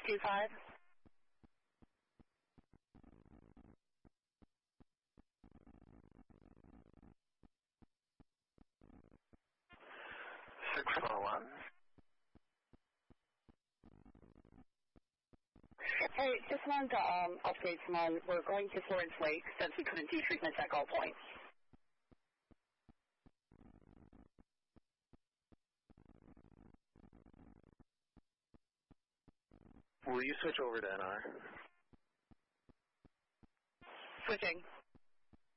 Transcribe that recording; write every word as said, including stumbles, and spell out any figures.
two five. six four one. Hey, just wanted to um, update someone. We're going to Florence Lake since we couldn't do treatments at Gull Point. Will you switch over to N R? Switching.